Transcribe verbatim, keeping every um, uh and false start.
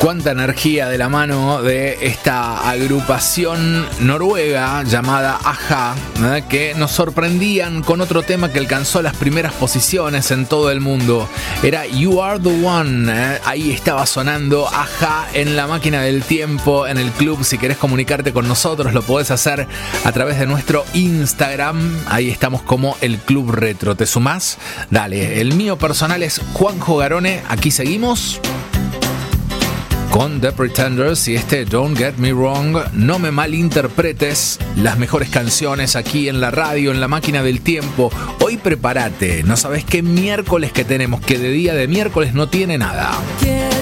Cuánta energía de la mano de esta agrupación noruega llamada A-ha, ¿eh? que nos sorprendían con otro tema que alcanzó las primeras posiciones en todo el mundo. Era You Are The One. ¿eh? Ahí estaba sonando A-ha en la máquina del tiempo en el club. Si querés comunicarte con nosotros, lo podés hacer a través de nuestro Instagram. Ahí estamos como el Club Retro. ¿Te sumás? Dale. El mío personal es Juanjo Garone. Aquí seguimos con The Pretenders y este Don't Get Me Wrong. No me malinterpretes. Las mejores canciones aquí en la radio, en la máquina del tiempo. Hoy prepárate. No sabes qué miércoles que tenemos, que de día de miércoles no tiene nada.